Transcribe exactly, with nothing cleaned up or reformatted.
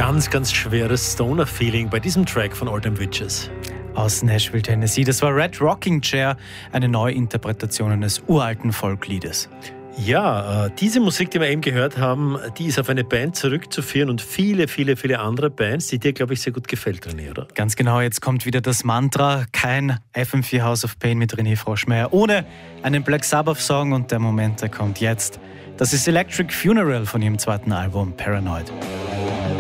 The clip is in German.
Ganz, ganz schweres Stoner-Feeling bei diesem Track von All Them Witches. Aus Nashville, Tennessee. Das war Red Rocking Chair, eine Neuinterpretation eines uralten Folkliedes. Ja, äh, diese Musik, die wir eben gehört haben, die ist auf eine Band zurückzuführen und viele, viele, viele andere Bands, die dir, glaube ich, sehr gut gefällt, René, oder? Ganz genau, jetzt kommt wieder das Mantra, kein F M vier House of Pain mit René Froschmeier, ohne einen Black Sabbath-Song, und der Moment, der kommt jetzt. Das ist Electric Funeral von ihrem zweiten Album Paranoid.